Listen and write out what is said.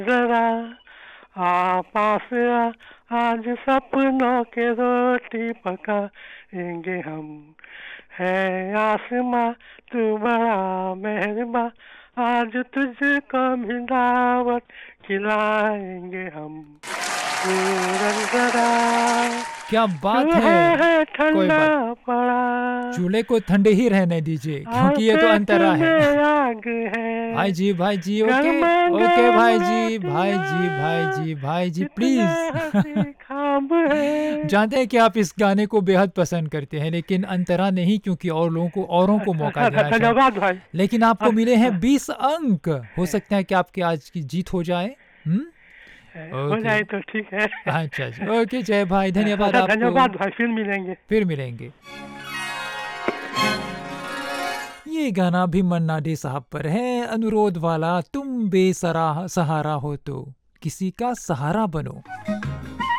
जरा आ पास आ, आज सपनों के रोटी पकाएंगे हम, है आसमां तू बड़ा मेहरबां, आज तुझको भी दावत खिलाएंगे हम। सूरज जरा क्या बात तू है कोई ठंडा बात, पड़ा, चूल्हे को ठंडे ही रहने दीजिए क्योंकि ये तो पेट अंतरा है। में आग है, भाई जी ओके। गरमा ओके गरम भाई जी रोटियां, भाई जी कितना प्लीज। हंसी ख्वाब है। जानते हैं कि आप इस गाने को बेहद पसंद करते हैं, लेकिन अंतरा नहीं, क्योंकि और लोगों को, औरों को मौका देना चाहते। धन्यवाद भाई। लेकिन आपको मिले हैं अच्छा, 20 अंक। हो सकता है कि आपकी आज की जीत हो जाए। हो ओके। जाए तो ठीक है। अच्छा जी, ओके जय भाई, धन्यवाद अच्छा आपको। धन्यवाद भाई, फिर मिलेंगे। फिर मिलेंगे। ये गाना भी मन्ना डे साहब पर है, अनुरोध वाला, तुम बेसहारा हो तो किसी का सहारा बनो।